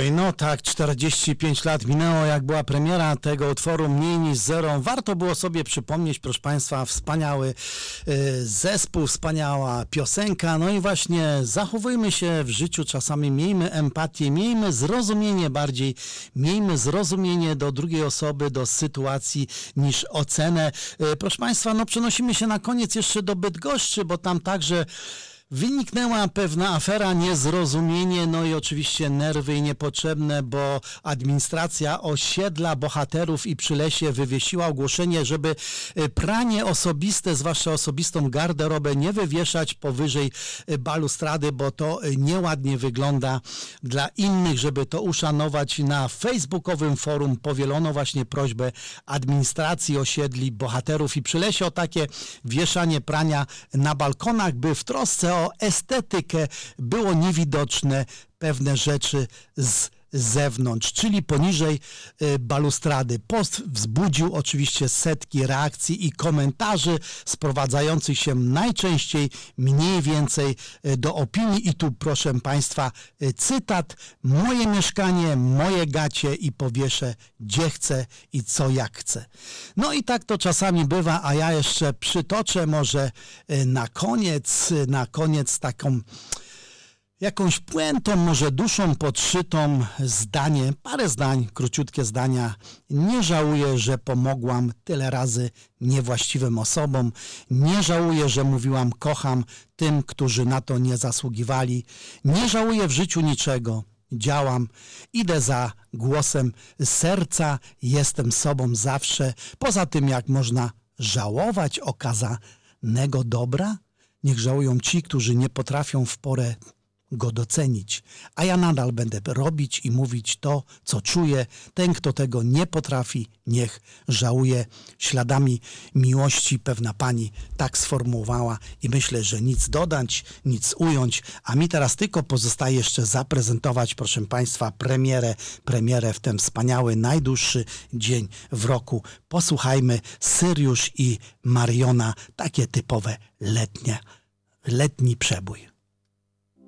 Ojej, no tak, 45 lat minęło, jak była premiera tego utworu Mniej niż zero. Warto było sobie przypomnieć, proszę Państwa, wspaniały zespół, wspaniała piosenka. No i właśnie zachowujmy się w życiu czasami, miejmy empatię, miejmy zrozumienie bardziej, miejmy zrozumienie do drugiej osoby, do sytuacji niż ocenę. Proszę Państwa, no przenosimy się na koniec jeszcze do Bydgoszczy, bo tam także wyniknęła pewna afera, niezrozumienie, no i oczywiście nerwy i niepotrzebne, bo administracja osiedla Bohaterów i Przylesie wywiesiła ogłoszenie, żeby pranie osobiste, zwłaszcza osobistą garderobę, nie wywieszać powyżej balustrady, bo to nieładnie wygląda dla innych, żeby to uszanować. Na facebookowym forum powielono właśnie prośbę administracji osiedli Bohaterów i Przylesie o takie wieszanie prania na balkonach, by w trosce o estetykę było niewidoczne pewne rzeczy z zewnątrz, czyli poniżej balustrady. Post wzbudził oczywiście setki reakcji i komentarzy sprowadzających się najczęściej mniej więcej do opinii i tu proszę Państwa cytat: moje mieszkanie, moje gacie i powieszę gdzie chcę i co jak chcę. No i tak to czasami bywa, a ja jeszcze przytoczę może na koniec taką jakąś puentą, może duszą podszytą zdanie, parę zdań, króciutkie zdania. Nie żałuję, że pomogłam tyle razy niewłaściwym osobom. Nie żałuję, że mówiłam kocham tym, którzy na to nie zasługiwali. Nie żałuję w życiu niczego. Działam, idę za głosem serca, jestem sobą zawsze. Poza tym, jak można żałować okazanego dobra, niech żałują ci, którzy nie potrafią w porę go docenić, a ja nadal będę robić i mówić to, co czuję. Ten, kto tego nie potrafi, niech żałuje. Śladami miłości pewna pani tak sformułowała i myślę, że nic dodać, nic ująć, a mi teraz tylko pozostaje jeszcze zaprezentować, proszę Państwa, premierę w ten wspaniały, najdłuższy dzień w roku. Posłuchajmy Syriusz i Mariona, takie typowe letni przebój.